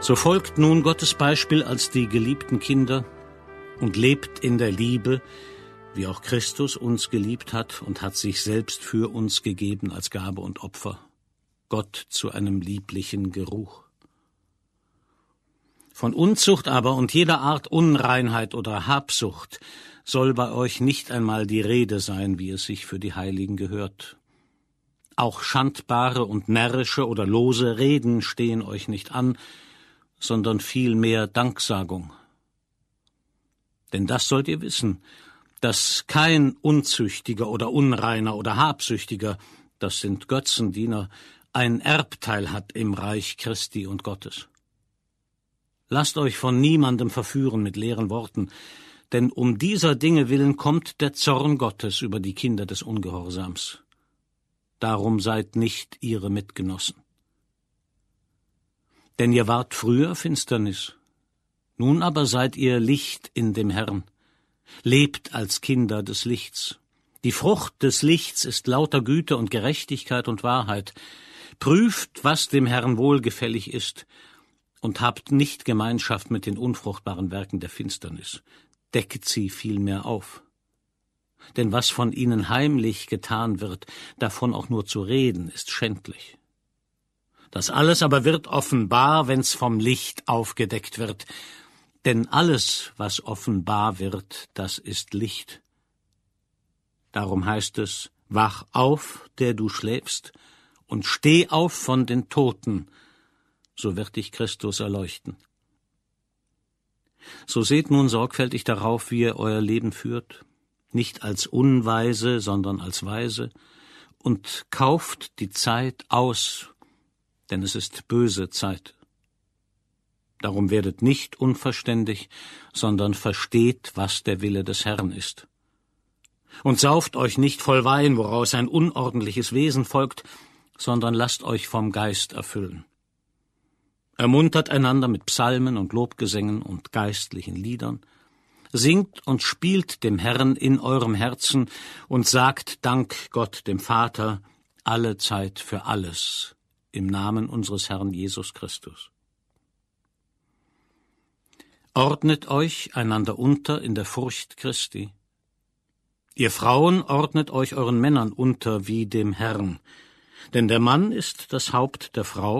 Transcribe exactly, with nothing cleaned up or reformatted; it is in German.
So folgt nun Gottes Beispiel als die geliebten Kinder und lebt in der Liebe, wie auch Christus uns geliebt hat und hat sich selbst für uns gegeben als Gabe und Opfer, Gott zu einem lieblichen Geruch. Von Unzucht aber und jeder Art Unreinheit oder Habsucht soll bei euch nicht einmal die Rede sein, wie es sich für die Heiligen gehört. Auch schandbare und närrische oder lose Reden stehen euch nicht an, sondern vielmehr Danksagung. Denn das sollt ihr wissen, dass kein Unzüchtiger oder Unreiner oder Habsüchtiger, das sind Götzendiener, ein Erbteil hat im Reich Christi und Gottes. Lasst euch von niemandem verführen mit leeren Worten, denn um dieser Dinge willen kommt der Zorn Gottes über die Kinder des Ungehorsams. Darum seid nicht ihre Mitgenossen. Denn ihr wart früher Finsternis, nun aber seid ihr Licht in dem Herrn. Lebt als Kinder des Lichts. Die Frucht des Lichts ist lauter Güte und Gerechtigkeit und Wahrheit. Prüft, was dem Herrn wohlgefällig ist, und habt nicht Gemeinschaft mit den unfruchtbaren Werken der Finsternis. Decket sie vielmehr auf. Denn was von ihnen heimlich getan wird, davon auch nur zu reden, ist schändlich. Das alles aber wird offenbar, wenn's vom Licht aufgedeckt wird. Denn alles, was offenbar wird, das ist Licht. Darum heißt es, wach auf, der du schläfst, und steh auf von den Toten, so wird dich Christus erleuchten. So seht nun sorgfältig darauf, wie ihr euer Leben führt, nicht als Unweise, sondern als Weise, und kauft die Zeit aus, denn es ist böse Zeit. Darum werdet nicht unverständig, sondern versteht, was der Wille des Herrn ist. Und sauft euch nicht voll Wein, woraus ein unordentliches Wesen folgt, sondern lasst euch vom Geist erfüllen. Ermuntert einander mit Psalmen und Lobgesängen und geistlichen Liedern, singt und spielt dem Herrn in eurem Herzen und sagt Dank Gott dem Vater alle Zeit für alles, im Namen unseres Herrn Jesus Christus. Ordnet euch einander unter in der Furcht Christi. Ihr Frauen ordnet euch euren Männern unter wie dem Herrn, denn der Mann ist das Haupt der Frau,